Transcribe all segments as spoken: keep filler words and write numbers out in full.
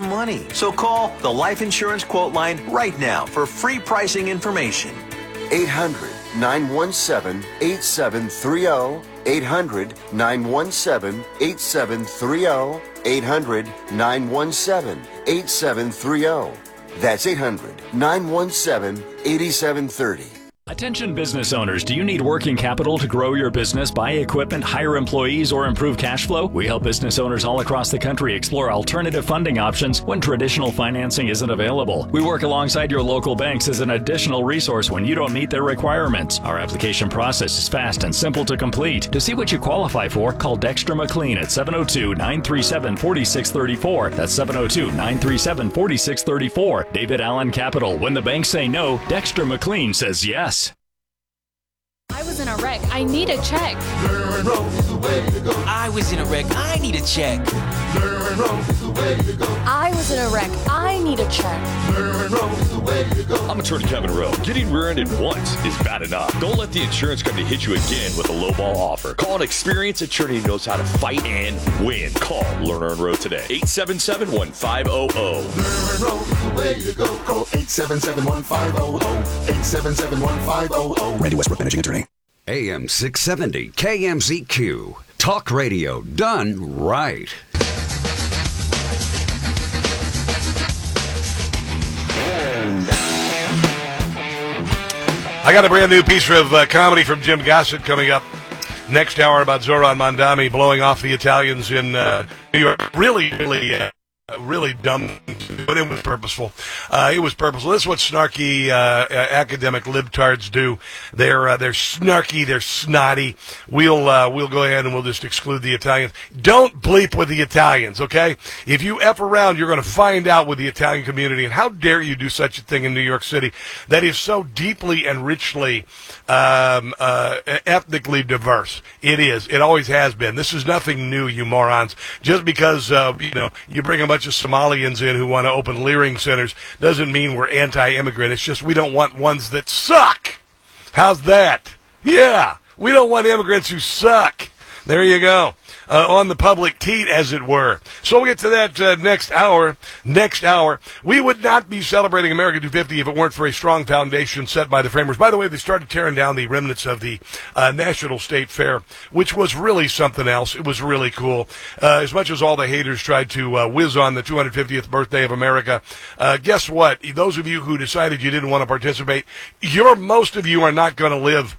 money. So call the Life Insurance Quote Line right now for free pricing information. eight hundred, nine one seven, eight seven three zero. eight hundred, nine one seven, eight seven three zero. eight hundred, nine one seven, eight seven three zero. That's eight hundred, nine one seven, eight seven three zero. Attention business owners, do you need working capital to grow your business, buy equipment, hire employees, or improve cash flow? We help business owners all across the country explore alternative funding options when traditional financing isn't available. We work alongside your local banks as an additional resource when you don't meet their requirements. Our application process is fast and simple to complete. To see what you qualify for, call Dexter McLean at seven oh two, nine three seven, four six three four. That's seven oh two, nine three seven, four six three four. David Allen Capital. When the banks say no, Dexter McLean says yes. I was in a wreck. I need a check. I was in a wreck. I need a check. I was in a wreck. I need a check. I'm attorney Kevin Rowe. Getting rear-ended once is bad enough. Don't let the insurance company hit you again with a lowball offer. Call an experienced attorney who knows how to fight and win. Call Lerner and Rowe today. eight seven seven, one five zero zero. Lerner and Rowe is the way to go. Call eight seven seven, one five zero zero. eight seven seven, one five zero zero. Randy Westbrook, managing attorney. A M six seventy K M Z Q. Talk radio done right. I got a brand new piece of uh, comedy from Jim Gossett coming up next hour about Zoran Mondami blowing off the Italians in uh, New York. Really, really, uh, really dumb, but it was purposeful. Uh, it was purposeful. This is what snarky uh, academic libtards do. They're uh, they're snarky. They're snotty. We'll uh, we'll go ahead and we'll just exclude the Italians. Don't bleep with the Italians, okay? If you F around, you're going to find out with the Italian community. And how dare you do such a thing in New York City that is so deeply and richly um, uh, ethnically diverse? It is. It always has been. This is nothing new, you morons. Just because uh, you know you bring a bunch of Somalians in who want to open Leering centers doesn't mean we're anti-immigrant. It's just we don't want ones that suck. How's that? Yeah, we don't want immigrants who suck. There you go. Uh, on the public teat, as it were. So we'll get to that uh, next hour. Next hour. We would not be celebrating America two fifty if it weren't for a strong foundation set by the framers. By the way, they started tearing down the remnants of the uh, National State Fair, which was really something else. It was really cool. Uh, as much as all the haters tried to uh, whiz on the two hundred fiftieth birthday of America, uh, guess what? Those of you who decided you didn't want to participate, you're, most of you are not going to live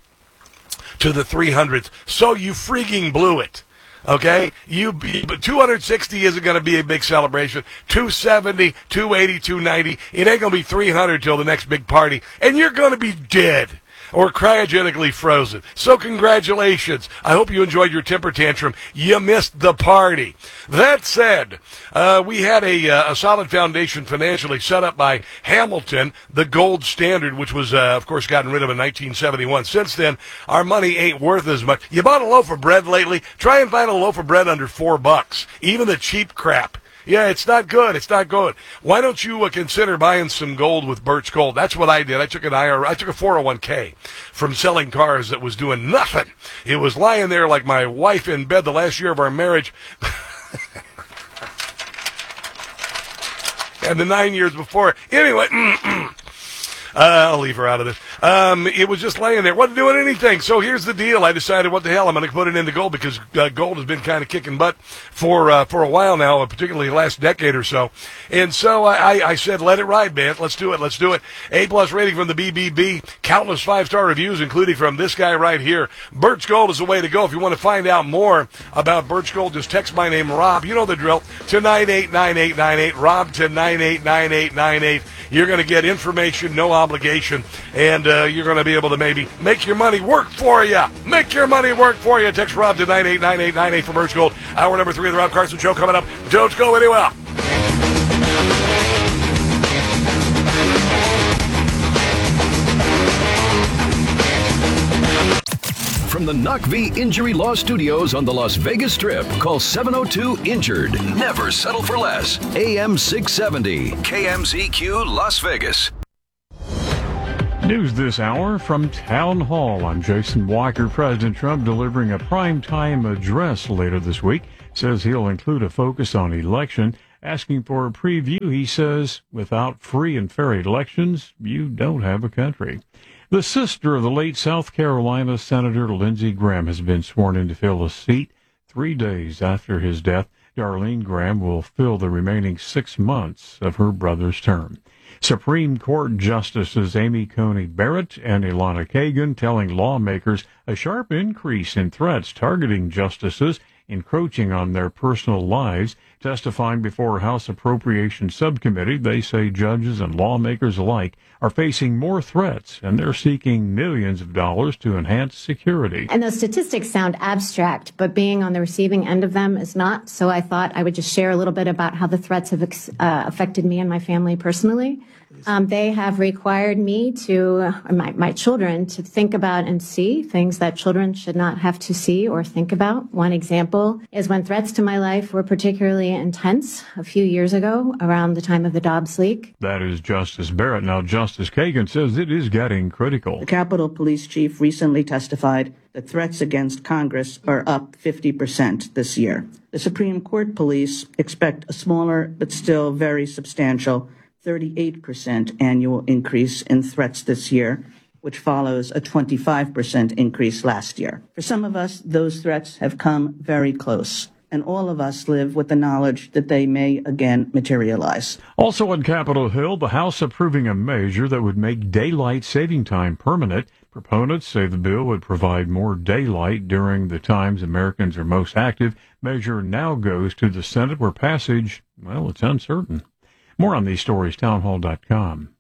to the three hundreds, so you freaking blew it. Okay, you but two hundred sixty isn't going to be a big celebration. two seventy, two eighty, two ninety, it ain't going to be three hundred till the next big party, and you're going to be dead or cryogenically frozen. So congratulations. I hope you enjoyed your temper tantrum. You missed the party. That said, uh, we had a, uh, a solid foundation financially set up by Hamilton, the gold standard, which was, uh, of course, gotten rid of in nineteen seventy-one. Since then, our money ain't worth as much. You bought a loaf of bread lately? Try and find a loaf of bread under four bucks. Even the cheap crap. Yeah, it's not good. It's not good. Why don't you uh, consider buying some gold with Birch Gold? That's what I did. I took an I R A, I took a four oh one k from selling cars that was doing nothing. It was lying there like my wife in bed the last year of our marriage. And the nine years before. Anyway, uh, I'll leave her out of this. Um, it was just laying there. Wasn't doing anything. So here's the deal. I decided, what the hell, I'm going to put it into gold because uh, gold has been kind of kicking butt for uh, for a while now, particularly the last decade or so. And so I, I said, let it ride, man. Let's do it. Let's do it. A-plus rating from the B B B. Countless five-star reviews, including from this guy right here. Birch Gold is the way to go. If you want to find out more about Birch Gold, just text my name, Rob. You know the drill. To nine eight nine eight nine eight. Rob to nine eight nine eight nine eight. You're going to get information, no obligation, and uh, you're going to be able to maybe make your money work for you. Make your money work for you. Text Rob to nine eight nine eight nine eight for Birch Gold. Hour number three of the Rob Carson Show coming up. Don't go anywhere. From the N U C V Injury Law Studios on the Las Vegas Strip, call seven oh two injured. Never settle for less. A M six seventy, K M Z Q, Las Vegas. News this hour from Town Hall. I'm Jason Walker. President Trump delivering a primetime address later this week. Says he'll include a focus on election Asking for a preview, he says, without free and fair elections, you don't have a country. The sister of the late South Carolina Senator Lindsey Graham has been sworn in to fill a seat. Three days after his death, Darlene Graham will fill the remaining six months of her brother's term. Supreme Court Justices Amy Coney Barrett and Ilana Kagan telling lawmakers a sharp increase in threats targeting justices encroaching on their personal lives. Testifying before a House Appropriations Subcommittee, they say judges and lawmakers alike are facing more threats, and they're seeking millions of dollars to enhance security. And those statistics sound abstract, but being on the receiving end of them is not. So I thought I would just share a little bit about how the threats have uh, affected me and my family personally. Um, they have required me to, uh, my, my children, to think about and see things that children should not have to see or think about. One example is when threats to my life were particularly intense a few years ago around the time of the Dobbs leak. That is Justice Barrett. Now, Justice Kagan says it is getting critical. The Capitol Police Chief recently testified that threats against Congress are up fifty percent this year. The Supreme Court police expect a smaller but still very substantial thirty-eight percent annual increase in threats this year, which follows a twenty-five percent increase last year. For some of us, those threats have come very close, and all of us live with the knowledge that they may again materialize. Also on Capitol Hill, the House approving a measure that would make daylight saving time permanent. Proponents say the bill would provide more daylight during the times Americans are most active. Measure now goes to the Senate, where passage, well, it's uncertain. More on these stories, townhall dot com.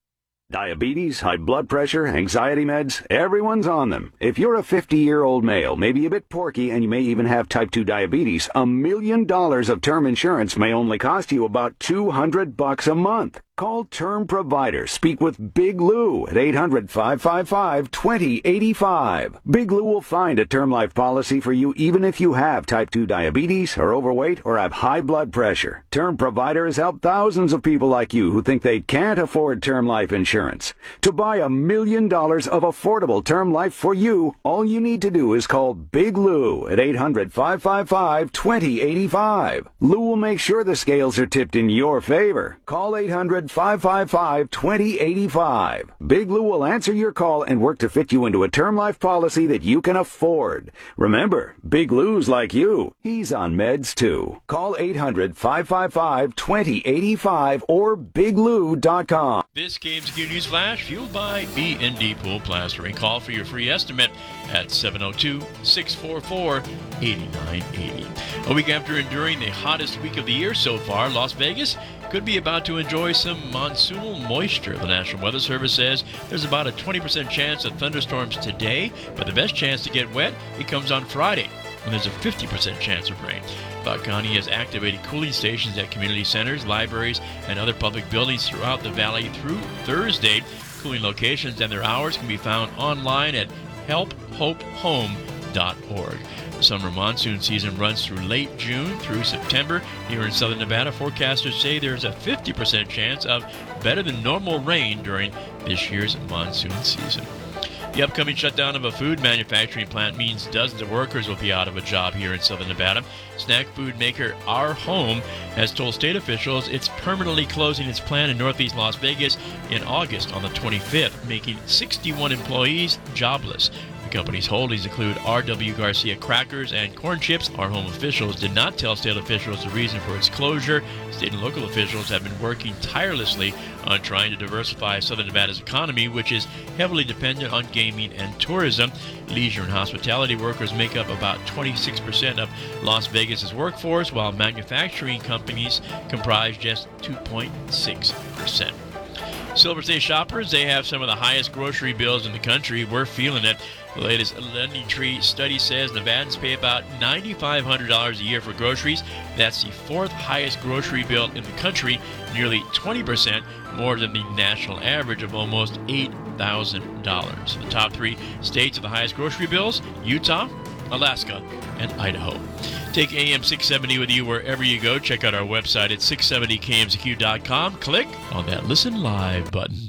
Diabetes, high blood pressure, anxiety meds, everyone's on them. If you're a fifty-year-old male, maybe a bit porky, and you may even have type two diabetes, a million dollars of term insurance may only cost you about two hundred bucks a month. Call Term Provider. Speak with Big Lou at eight hundred, five five five, two zero eight five. Big Lou will find a term life policy for you even if you have type two diabetes, are overweight, or have high blood pressure. Term Provider has helped thousands of people like you who think they can't afford term life insurance. To buy a million dollars of affordable term life for you, all you need to do is call Big Lou at eight hundred, five five five, two zero eight five. Lou will make sure the scales are tipped in your favor. Call eight hundred, five five five, two zero eight five. Big Lou will answer your call and work to fit you into a term life policy that you can afford. Remember, Big Lou's like you. He's on meds too. Call eight hundred, five five five, two zero eight five or big lou dot com. This Games Q News Flash fueled by B and D Pool Plastering. Call for your free estimate at seven oh two, six four four, eight nine eight oh. A week after enduring the hottest week of the year so far, Las Vegas could be about to enjoy some monsoonal moisture. The National Weather Service says there's about a twenty percent chance of thunderstorms today, but the best chance to get wet, it comes on Friday, when there's a fifty percent chance of rain. Buck County has activated cooling stations at community centers, libraries, and other public buildings throughout the valley through Thursday. Cooling locations and their hours can be found online at help hope home dot org. The summer monsoon season runs through late June through September. Here in southern Nevada, forecasters say there's a fifty percent chance of better than normal rain during this year's monsoon season. The upcoming shutdown of a food manufacturing plant means dozens of workers will be out of a job here in southern Nevada. Snack food maker Our Home has told state officials it's permanently closing its plant in northeast Las Vegas in August on the twenty-fifth, making sixty-one employees jobless. The company's holdings include R W Garcia crackers and corn chips. Our Home officials did not tell state officials the reason for its closure. State and local officials have been working tirelessly on trying to diversify southern Nevada's economy, which is heavily dependent on gaming and tourism. Leisure and hospitality workers make up about twenty-six percent of Las Vegas's workforce, while manufacturing companies comprise just two point six percent. Silver State shoppers, they have some of the highest grocery bills in the country. We're feeling it. The latest Lending Tree study says Nevadans pay about nine thousand five hundred dollars a year for groceries. That's the fourth highest grocery bill in the country, nearly twenty percent more than the national average of almost eight thousand dollars. The top three states with the highest grocery bills: Utah, Alaska, and Idaho. Take A M six seventy with you wherever you go. Check out our website at six seventy K M Z Q dot com. Click on that Listen Live button.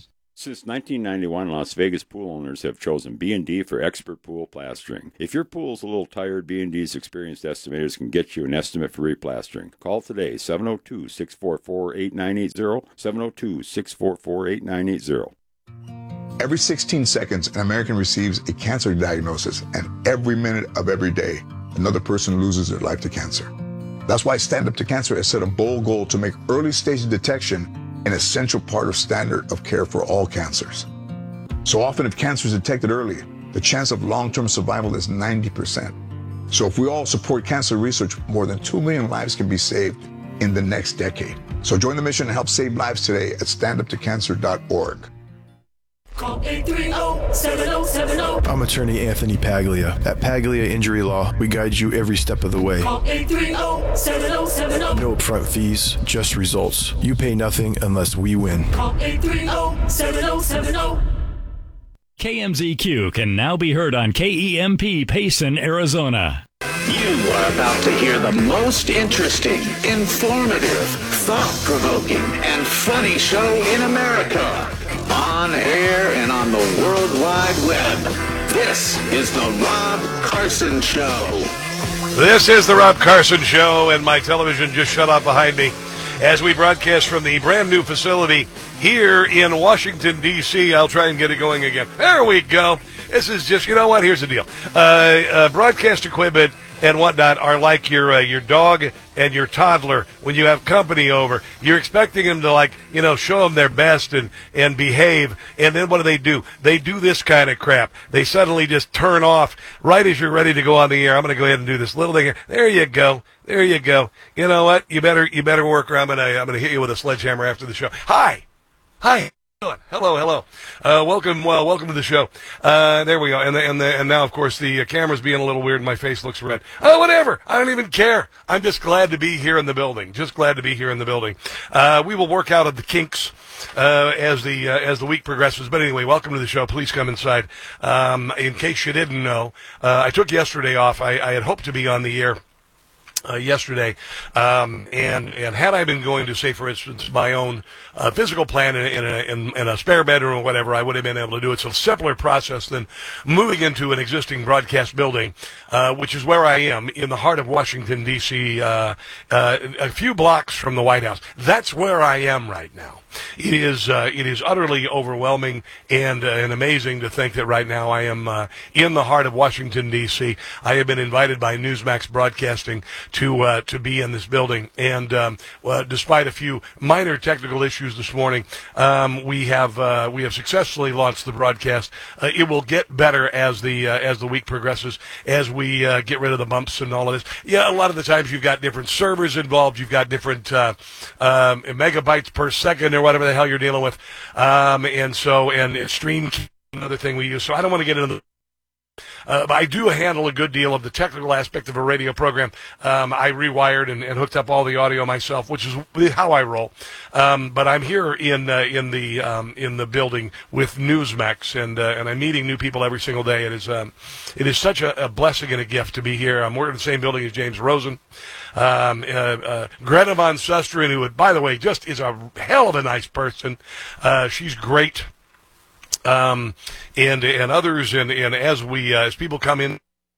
Since nineteen ninety-one, Las Vegas pool owners have chosen B and D for expert pool plastering. If your pool's a little tired, B and D's experienced estimators can get you an estimate for replastering. Call today, seven oh two, six four four, eight nine eight zero, seven oh two, six four four, eight nine eight zero. Every sixteen seconds, an American receives a cancer diagnosis, and every minute of every day, another person loses their life to cancer. That's why Stand Up to Cancer has set a bold goal to make early-stage detection an essential part of standard of care for all cancers. So often, if cancer is detected early, the chance of long-term survival is ninety percent. So if we all support cancer research, more than two million lives can be saved in the next decade. So join the mission and help save lives today at stand up to cancer dot org. Call eight three zero, seven zero seven zero. I'm attorney Anthony Paglia. At Paglia Injury Law, we guide you every step of the way. Call eight three zero, seven zero seven zero. No upfront fees, just results. You pay nothing unless we win. Call eight three zero, seven zero seven zero. K M Z Q can now be heard on K E M P Payson, Arizona. You are about to hear the most interesting, informative, thought-provoking, and funny show in America. On air and on the World Wide Web. This is the Rob Carson Show. This is the Rob Carson Show, and my television just shut off behind me as we broadcast from the brand new facility here in Washington, D C I'll try and get it going again. There we go. This is just, you know what? Here's the deal. Uh, uh, broadcast equipment and whatnot are like your uh, your dog and your toddler when you have company over. You're expecting them to, like, you know, show them their best and, and behave, and then what do they do? They do this kind of crap. They suddenly just turn off right as you're ready to go on the air. I'm going to go ahead and do this little thing here. There you go. There you go. You know what? You better you better work, or I'm going to I'm going to hit you with a sledgehammer after the show. Hi. Hi. Hello, hello. Uh, welcome, well, welcome to the show. Uh, there we go. And the, and the, and now, of course, the uh, camera's being a little weird and my face looks red. Oh, whatever. I don't even care. I'm just glad to be here in the building. Just glad to be here in the building. Uh, we will work out of the kinks, uh, as the, uh, as the week progresses. But anyway, welcome to the show. Please come inside. Um, in case you didn't know, uh, I took yesterday off. I, I had hoped to be on the air Uh, yesterday, um, and and had I been going to, say, for instance, my own uh, physical plan in, in, a, in, in a spare bedroom or whatever, I would have been able to do it. It's a simpler process than moving into an existing broadcast building, uh, which is where I am, in the heart of Washington, D C, uh, uh, a few blocks from the White House. That's where I am right now. It is uh, it is utterly overwhelming and uh, and amazing to think that right now I am uh, in the heart of Washington, D C I have been invited by Newsmax Broadcasting to uh, to be in this building, and um, well, despite a few minor technical issues this morning, um, we have uh, we have successfully launched the broadcast. Uh, it will get better as the uh, as the week progresses, as we uh, get rid of the bumps and all of this. Yeah, a lot of the times you've got different servers involved, you've got different uh, um, megabytes per second or whatever the hell you're dealing with, um, and so and stream another thing we use. So I don't want to get into the Uh, but I do handle a good deal of the technical aspect of a radio program. Um, I rewired and, and hooked up all the audio myself, which is how I roll. Um, but I'm here in uh, in the um, in the building with Newsmax, and uh, and I'm meeting new people every single day. It is um, it is such a, a blessing and a gift to be here. I'm working in the same building as James Rosen, um, uh, uh, Greta Van Susteren, who, by the way, just is a hell of a nice person. Uh, she's great. Um, and, and others, and, and as we, uh, as people come in,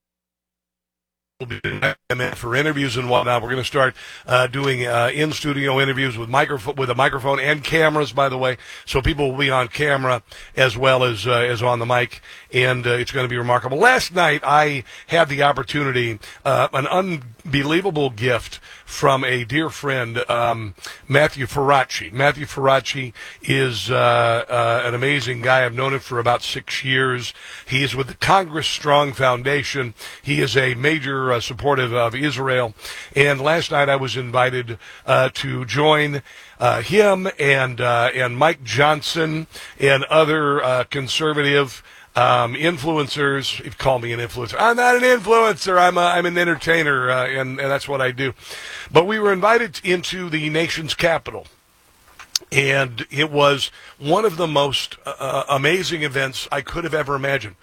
for interviews and whatnot, we're going to start, uh, doing, uh, in-studio interviews with microphone, with a microphone and cameras, by the way, so people will be on camera as well as, uh, as on the mic, and, uh, it's going to be remarkable. Last night, I had the opportunity, uh, an unbelievable gift from a dear friend, um, Matthew Ferracci. Matthew Ferracci is uh, uh, an amazing guy. I've known him for about six years. He is with the Congress Strong Foundation. He is a major uh, supportive of Israel. And last night I was invited uh, to join uh, him and uh, and Mike Johnson and other uh, conservative Um, influencers. You call me an influencer. I'm not an influencer. I'm a, I'm an entertainer, uh, and, and that's what I do. But we were invited into the nation's capital, and it was one of the most uh, amazing events I could have ever imagined.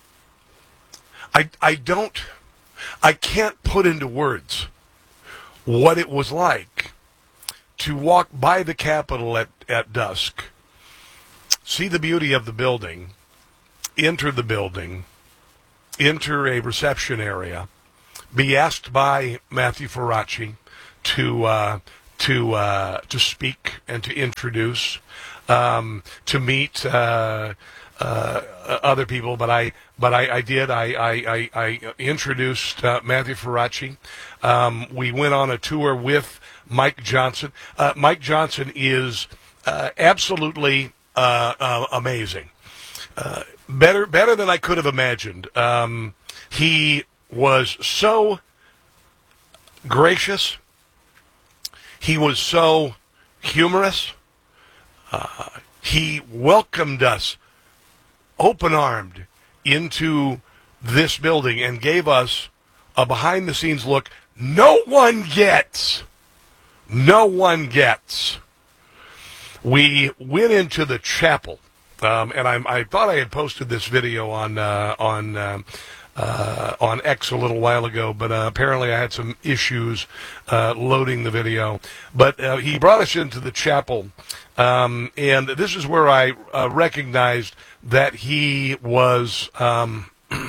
I I don't, I can't put into words what it was like to walk by the Capitol at, at dusk see the beauty of the building, enter the building, enter a reception area, be asked by Matthew Ferracci to uh, to uh, to speak and to introduce, um, to meet uh, uh, other people. But I but I, I did I I, I, I introduced uh, Matthew Ferracci. Um, we went on a tour with Mike Johnson. Uh, Mike Johnson is uh, absolutely uh, uh, amazing. Uh, better better than I could have imagined. Um, he was so gracious. He was so humorous. Uh, he welcomed us open-armed into this building and gave us a behind-the-scenes look no one gets. No one gets. We went into the chapel, um, and I, I thought I had posted this video on uh, on um, uh, on X a little while ago, but uh, apparently I had some issues uh, loading the video. But uh, he brought us into the chapel, um, and this is where I uh, recognized that he was um,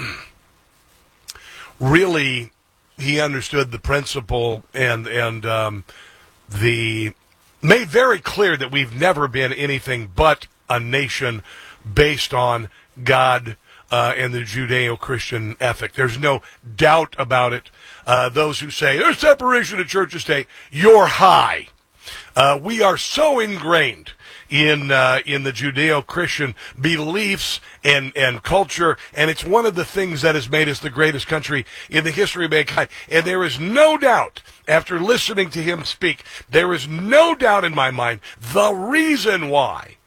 really, he understood the principle and and um, the made very clear that we've never been anything but a nation based on God uh, and the Judeo-Christian ethic. There's no doubt about it. Uh, those who say there's separation of church and state, you're high. Uh, we are so ingrained in uh, in the Judeo-Christian beliefs and, and culture, and it's one of the things that has made us the greatest country in the history of mankind. And there is no doubt, after listening to him speak, there is no doubt in my mind the reason why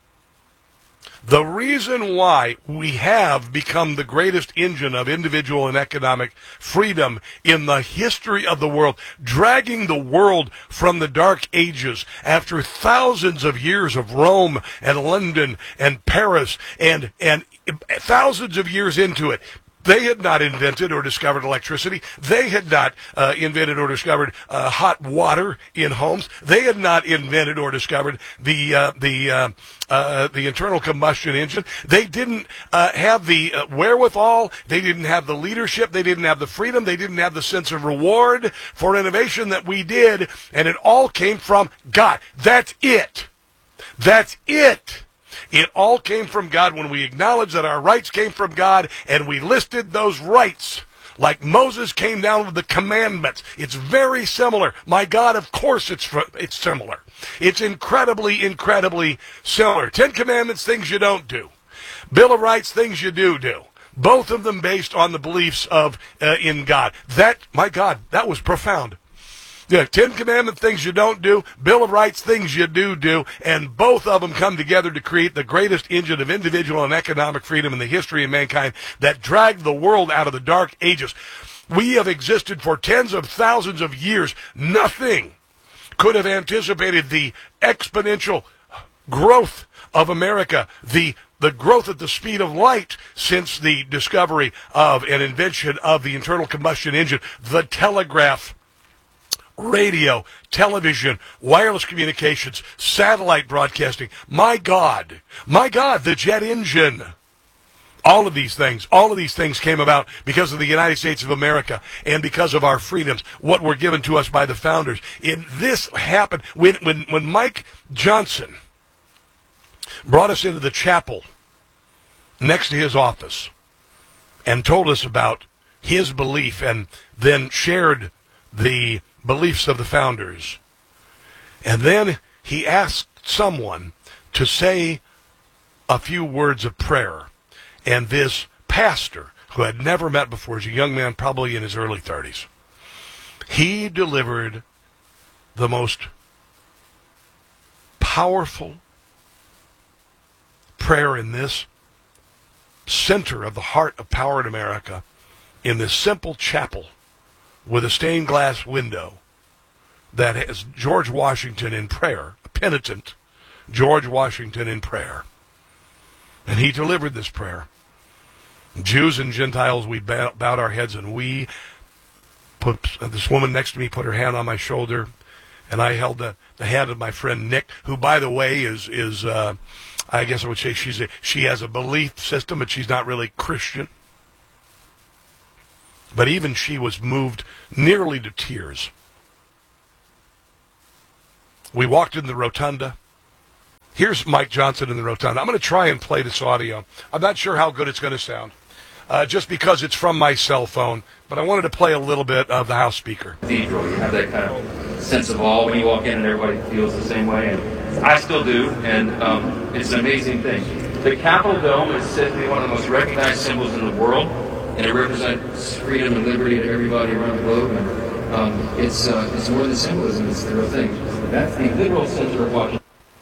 The reason why we have become the greatest engine of individual and economic freedom in the history of the world, dragging the world from the Dark Ages after thousands of years of Rome and London and Paris and, and thousands of years into it. They had not invented or discovered electricity. They had not uh, invented or discovered uh, hot water in homes. They had not invented or discovered the uh, the uh, uh, the internal combustion engine. They didn't uh, have the uh, wherewithal. They didn't have the leadership. They didn't have the freedom. They didn't have the sense of reward for innovation that we did. And it all came from God. That's it. That's it. It all came from God when we acknowledged that our rights came from God, and we listed those rights like Moses came down with the commandments. It's very similar. My God, of course it's it's similar. It's incredibly, incredibly similar. Ten Commandments, things you don't do. Bill of Rights, things you do do. Both of them based on the beliefs of uh, in God. That, my God, that was profound. Yeah, Ten Commandment, things you don't do. Bill of Rights, things you do do. And both of them come together to create the greatest engine of individual and economic freedom in the history of mankind that dragged the world out of the Dark Ages. We have existed for tens of thousands of years. Nothing could have anticipated the exponential growth of America, the the growth at the speed of light since the discovery of and invention of the internal combustion engine, the telegraph, radio, television, wireless communications, satellite broadcasting. My God, my God, the jet engine. All of these things, all of these things came about because of the United States of America and because of our freedoms, what were given to us by the founders. And this happened when, when, when Mike Johnson brought us into the chapel next to his office and told us about his belief and then shared the beliefs of the founders. And then he asked someone to say a few words of prayer. And this pastor, who had never met before, is a young man probably in his early thirties. He delivered the most powerful prayer in this center of the heart of power in America, in this simple chapel with a stained glass window that has George Washington in prayer, a penitent George Washington in prayer. And he delivered this prayer. Jews and Gentiles, we bowed our heads and we put, this woman next to me put her hand on my shoulder And I held the, the hand of my friend Nick, who, by the way, is, is uh, I guess I would say she's a, she has a belief system, but she's not really Christian. But even she was moved nearly to tears. We walked in the rotunda. Here's Mike Johnson in the rotunda. I'm going to try and play this audio. I'm not sure how good it's going to sound, uh, just because it's from my cell phone, but I wanted to play a little bit of the House Speaker. Cathedral, you have that kind of sense of awe when you walk in and everybody feels the same way, and I still do, and um, it's an amazing thing. The Capitol Dome is said to be one of the most recognized symbols in the world, and it represents freedom and liberty to everybody around the globe, and um, it's, uh, it's more than symbolism, it's the real thing. That's the literal center of Washington.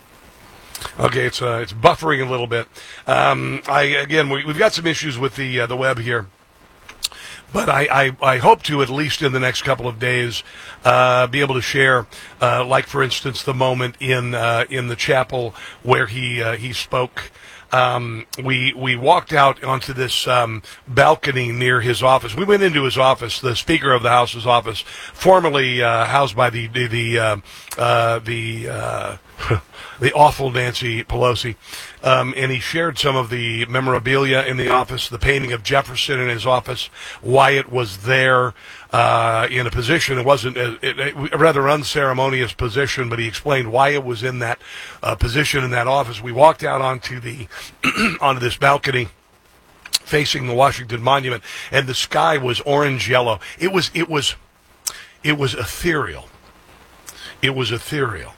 Okay, it's uh, it's buffering a little bit. Um, I again, we, we've got some issues with the uh, the web here, but I, I, I hope to, at least in the next couple of days, uh, be able to share, uh, like for instance, the moment in uh, in the chapel where he uh, he spoke. Um, we we walked out onto this um, balcony near his office. We went into his office, the Speaker of the House's office, formerly uh, housed by the the the uh, uh, the, uh, the awful Nancy Pelosi, um, and he shared some of the memorabilia in the office, the painting of Jefferson in his office, why it was there. Uh, in a position, it wasn't a, a, a rather unceremonious position, but he explained why it was in that uh, position in that office. We walked out onto the onto this balcony facing the Washington Monument, and the sky was orange yellow. It was it was it was ethereal. It was ethereal.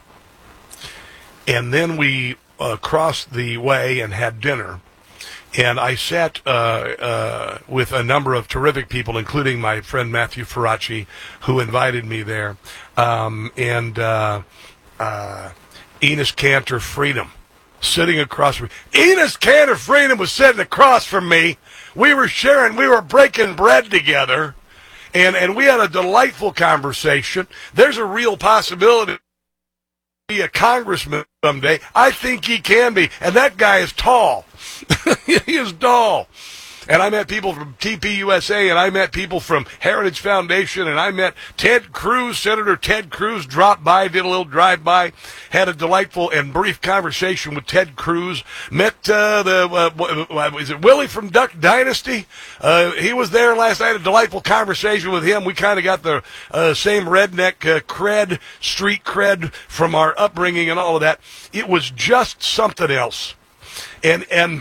And then we uh, crossed the way and had dinner. And I sat uh, uh, with a number of terrific people, including my friend Matthew Faraci, who invited me there, um, and uh, uh, Enos Cantor Freedom, sitting across from me. Enos Cantor Freedom was sitting across from me. We were sharing, we were breaking bread together, and, and we had a delightful conversation. There's a real possibility be a congressman someday. I think he can be, and that guy is tall. He is tall. And I met people from T P U S A, and I met people from Heritage Foundation, and I met Ted Cruz. Senator Ted Cruz dropped by, did a little drive-by, had a delightful and brief conversation with Ted Cruz. Met uh, the, uh, is it Willie from Duck Dynasty? Uh, he was there last night, a delightful conversation with him. We kind of got the uh, same redneck uh, cred, street cred from our upbringing and all of that. It was just something else. And, and,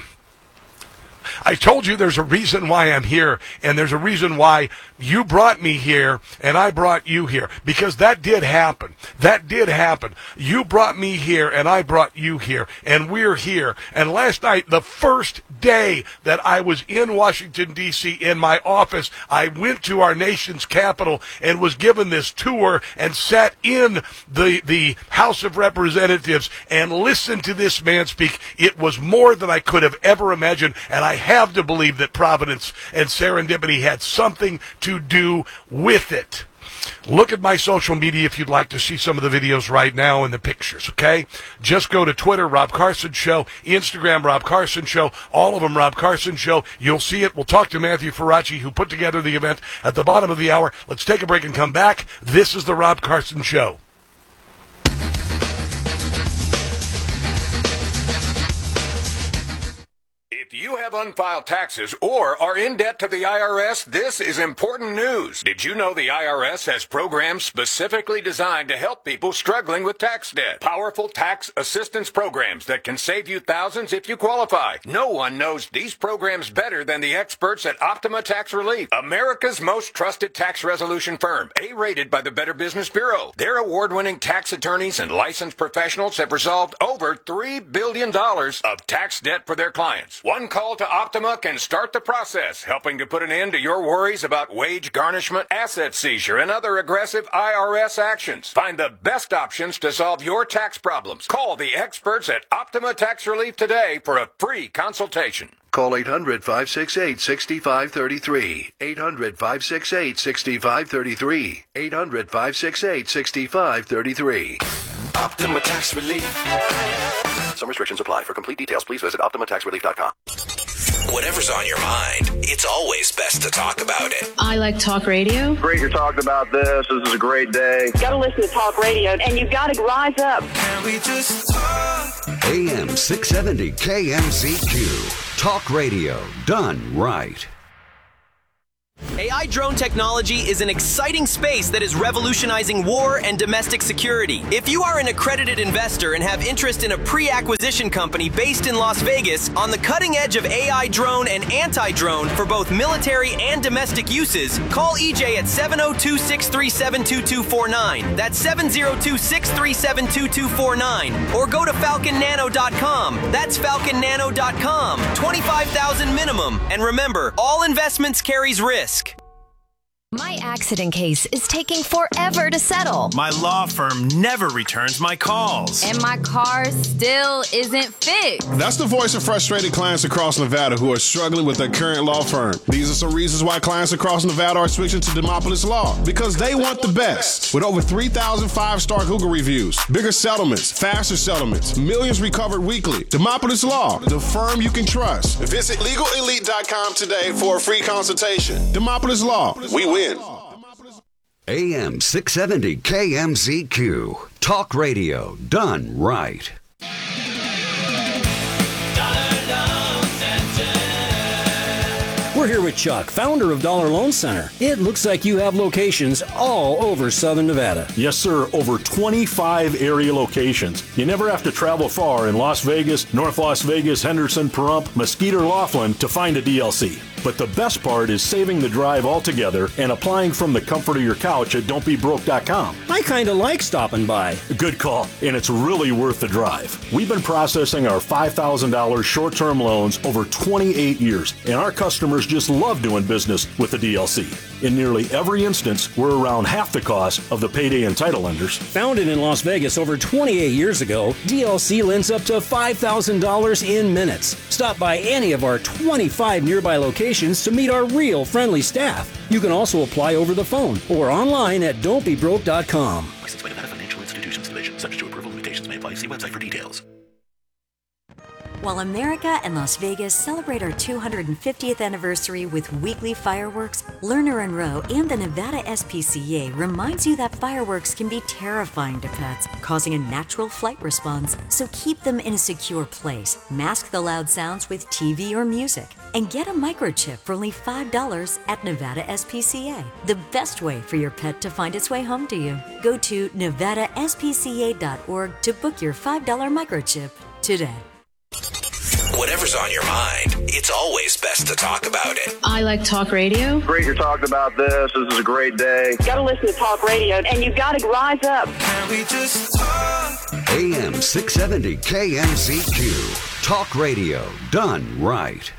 I told you there's a reason why I'm here, and there's a reason why you brought me here, and I brought you here, because that did happen. That did happen. You brought me here, and I brought you here, and we're here. And last night, the first day that I was in Washington, D C, in my office, I went to our nation's capital and was given this tour and sat in the, the House of Representatives and listened to this man speak. It was more than I could have ever imagined, and I have to believe that Providence and serendipity had something to do with it. Look at my social media if you'd like to see some of the videos right now and the pictures, okay? Just go to Twitter, Rob Carson Show, Instagram, Rob Carson Show, all of them, Rob Carson Show. You'll see it. We'll talk to Matthew Faraci, who put together the event at the bottom of the hour. Let's take a break and come back. This is the Rob Carson Show. If you have unfiled taxes or are in debt to the I R S, this is important news. Did you know the I R S has programs specifically designed to help people struggling with tax debt? Powerful tax assistance programs that can save you thousands if you qualify. No one knows these programs better than the experts at Optima Tax Relief, America's most trusted tax resolution firm, A-rated by the Better Business Bureau. Their award-winning tax attorneys and licensed professionals have resolved over three billion dollars of tax debt for their clients. One call to Optima can start the process, helping to put an end to your worries about wage garnishment, asset seizure, and other aggressive I R S actions. Find the best options to solve your tax problems. Call the experts at Optima Tax Relief today for a free consultation. Call eight hundred, five six eight, six five three three. eight hundred, five six eight, six five three three. eight hundred, five six eight, six five three three. Optima Tax Relief. Some restrictions apply. For complete details, please visit optima tax relief dot com. Whatever's on your mind, it's always best to talk about it. I like talk radio. Great you're talking about this. This is a great day. Got to listen to talk radio, and you've got to rise up. Can we just talk? A M six seventy K M Z Q. Talk radio done right. A I drone technology is an exciting space that is revolutionizing war and domestic security. If you are an accredited investor and have interest in a pre-acquisition company based in Las Vegas on the cutting edge of A I drone and anti-drone for both military and domestic uses, call E J at seven oh two, six three seven, two two four nine. That's seven oh two, six three seven, two two four nine. Or go to falcon nano dot com. That's falcon nano dot com. twenty-five thousand minimum. And remember, all investments carries risk. My accident case is taking forever to settle. My law firm never returns my calls. And my car still isn't fixed. That's the voice of frustrated clients across Nevada who are struggling with their current law firm. These are some reasons why clients across Nevada are switching to Demopolis Law. Because they want the best. With over three thousand five-star Google reviews, bigger settlements, faster settlements, millions recovered weekly. Demopolis Law, the firm you can trust. Visit legal elite dot com today for a free consultation. Demopolis Law, we win. A M six seventy K M Z Q. Talk radio done right. We're here with Chuck, founder of Dollar Loan Center. It looks like you have locations all over Southern Nevada. Yes, sir. Over twenty-five area locations. You never have to travel far in Las Vegas, North Las Vegas, Henderson, Pahrump, Mesquite, or Laughlin to find a D L C. But the best part is saving the drive altogether and applying from the comfort of your couch at don't be broke dot com. I kind of like stopping by. Good call, and it's really worth the drive. We've been processing our five thousand dollars short-term loans over twenty-eight years, and our customers just love doing business with the D L C. In nearly every instance, we're around half the cost of the payday and title lenders. Founded in Las Vegas over twenty-eight years ago, D L C lends up to five thousand dollars in minutes. Stop by any of our twenty-five nearby locations to meet our real friendly staff. You can also apply over the phone or online at don't be broke dot com. Licensed by Nevada Financial Institutions Division. Subject to approval, limitations may apply. See website for details. While America and Las Vegas celebrate our two hundred fiftieth anniversary with weekly fireworks, Lerner and Rowe and the Nevada S P C A reminds you that fireworks can be terrifying to pets, causing a natural flight response, so keep them in a secure place. Mask the loud sounds with T V or music, and get a microchip for only five dollars at Nevada S P C A. The best way for your pet to find its way home to you. Go to nevada s p c a dot org to book your five dollar microchip today. Whatever's on your mind, it's always best to talk about it. I like talk radio. Great you're talking about this. This is a great day. Got to listen to talk radio, and you've got to rise up. Can we just talk? A M six seventy K M Z Q. Talk radio done right.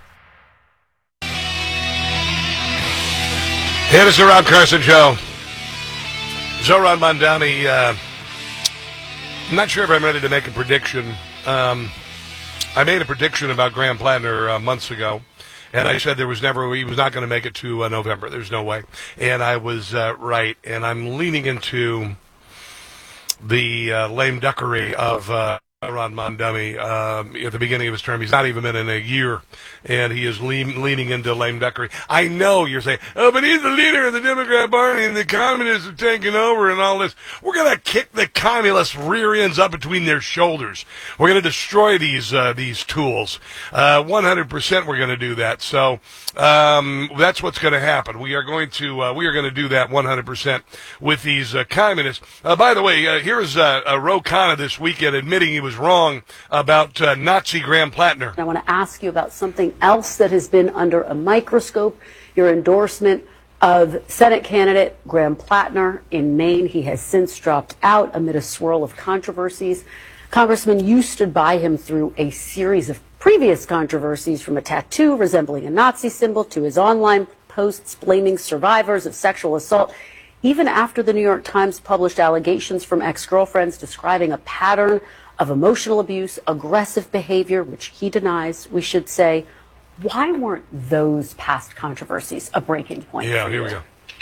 Hey, this is the Rob Carson Show. Zoran Mondani. Uh, I'm not sure if I'm ready to make a prediction. Um, I made a prediction about Graham Plattner uh, months ago, and I said there was never he was not going to make it to uh, November. There's no way, and I was uh, right. And I'm leaning into the uh, lame duckery of uh, Ron Mondani um, at the beginning of his term. He's not even been in a year, and he is lean, leaning into lame duckery. I know you're saying, oh, but he's the leader of the Democrat Party, and the communists are taking over and all this. We're going to kick the communist rear ends up between their shoulders. We're going to destroy these uh, these tools. Uh, one hundred percent we're going to do that. So um, that's what's going to happen. We are going to uh, we are going to do that one hundred percent with these uh, communists. Uh, by the way, uh, here is uh, uh, Ro Khanna this weekend admitting he was wrong about uh, Nazi Graham Plattner. I want to ask you about something else that has been under a microscope, your endorsement of Senate candidate Graham Plattner in Maine. He has since dropped out amid a swirl of controversies. Congressman, you stood by him through a series of previous controversies, from a tattoo resembling a Nazi symbol to his online posts blaming survivors of sexual assault, even after the New York Times published allegations from ex-girlfriends describing a pattern of emotional abuse, aggressive behavior, which he denies, we should say. Why weren't those past controversies a breaking point? Yeah, here we go.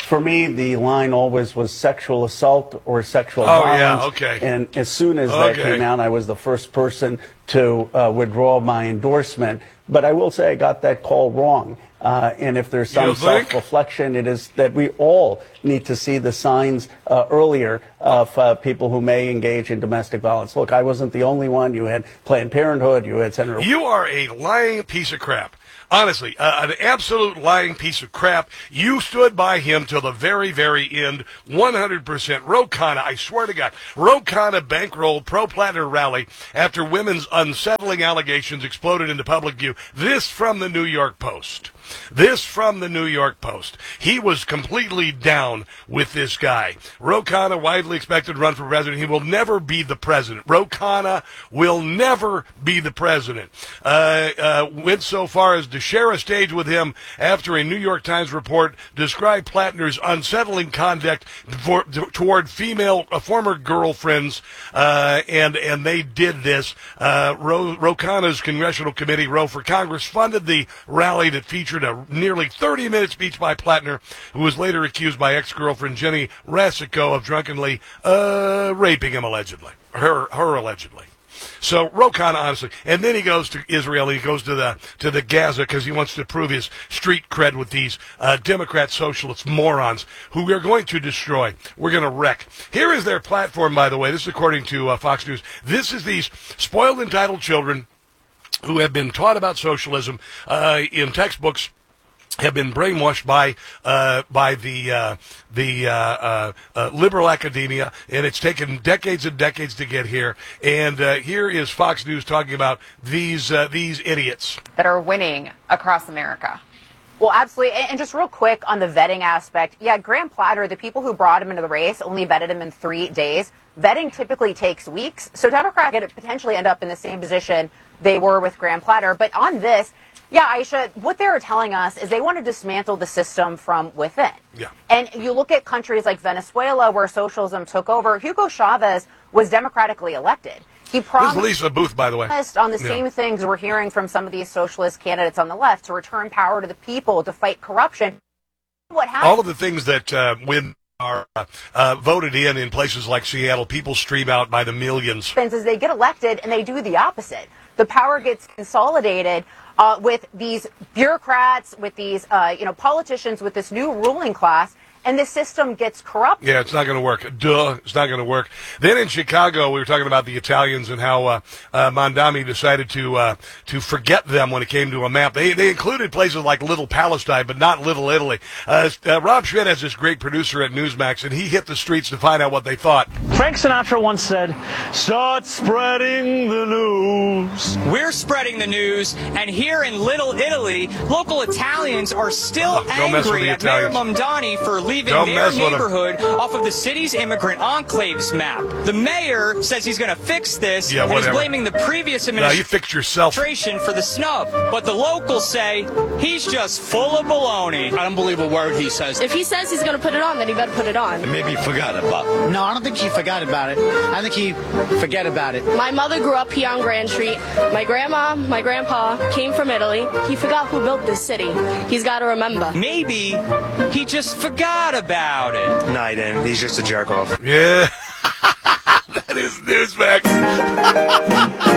For me, the line always was sexual assault or sexual Oh, violence. yeah, okay. And as soon as Okay. that came out, I was the first person to uh, withdraw my endorsement. But I will say I got that call wrong. Uh, and if there's some You think? self-reflection, it is that we all need to see the signs uh, earlier of uh, people who may engage in domestic violence. Look, I wasn't the only one. You had Planned Parenthood. You had Senator... You are a lying piece of crap. Honestly, uh, an absolute lying piece of crap. You stood by him till the very, very end, one hundred percent. Ro Khanna, I swear to God, Ro Khanna bankrolled pro-Plattner rally after women's unsettling allegations exploded into public view. This from the New York Post. This from the New York Post. He was completely down with this guy. Ro Khanna, widely expected to run for president. He will never be the president. Ro Khanna will never be the president. Uh, uh, went so far as to share a stage with him after a New York Times report described Plattner's unsettling conduct for, toward female uh, former girlfriends, uh, and and they did this. Uh, Ro, Ro Khanna's Congressional Committee, Roe for Congress, funded the rally that featured a nearly thirty-minute speech by Plattner, who was later accused by ex-girlfriend Jenny Rasico of drunkenly uh, raping him, allegedly. Her, her allegedly. So Ro Khanna, honestly, and then he goes to Israel. He goes to the to the Gaza because he wants to prove his street cred with these uh, Democrat socialist morons who we are going to destroy. We're going to wreck. Here is their platform, by the way. This is according to uh, Fox News. This is these spoiled, entitled children who have been taught about socialism uh, in textbooks, have been brainwashed by uh, by the uh, the uh, uh, uh, liberal academia, and it's taken decades and decades to get here. And uh, here is Fox News talking about these uh, these idiots that are winning across America. Well, absolutely. And just real quick on the vetting aspect, yeah, Graham Platter, the people who brought him into the race only vetted him in three days. Vetting typically takes weeks, so Democrats could potentially end up in the same position they were with Graham Platter. But on this, yeah, Aisha, what they were telling us is they want to dismantle the system from within. Yeah. And you look at countries like Venezuela where socialism took over. Hugo Chavez was democratically elected. He promised, this is Lisa Booth, by the way, on the yeah. same things we're hearing from some of these socialist candidates on the left, to return power to the people, to fight corruption. What happened? All of the things that uh, when are uh, uh, voted in in places like Seattle, people stream out by the millions. Is they get elected and they do the opposite. The power gets consolidated uh, with these bureaucrats, with these uh, you know politicians, with this new ruling class. And the system gets corrupt. Yeah, it's not going to work. Duh, it's not going to work. Then in Chicago, we were talking about the Italians and how uh, uh, Mondami decided to uh, to forget them when it came to a map. They they included places like Little Palestine, but not Little Italy. Uh, uh, Rob Schmidt has this great producer at Newsmax, and he hit the streets to find out what they thought. Frank Sinatra once said, "Start spreading the news." We're spreading the news, and here in Little Italy, local Italians are still Oh, don't mess with angry the at Mayor Italians. Mamdani for leaving Don't their mess with 'em. neighborhood off of the city's immigrant enclaves map. The mayor says he's going to fix this, Yeah, and he's whatever. blaming the previous No, you fixed yourself. administration for the snub. But the locals say he's just full of baloney. I don't believe a word he says. If he says he's going to put it on, then he better put it on. Maybe he forgot about it. No, I don't think he forgot about it. I think he forget about it. My mother grew up here on Grand Street. My grandma, my grandpa came from Italy. He forgot who built this city. He's got to remember. Maybe he just forgot about it. No, he didn't. He's just a jerk off. Yeah. That is Newsmax.